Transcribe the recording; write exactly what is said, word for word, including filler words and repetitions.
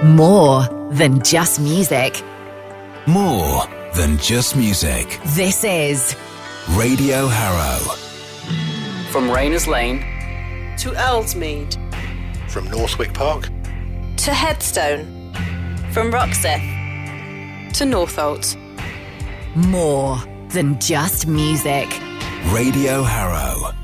More than just music. More than just music. This is Radio Harrow. From Rayners Lane to Ellesmead. From Northwick Park to Headstone. From Roxeth to Northolt. More than just music. Radio Harrow.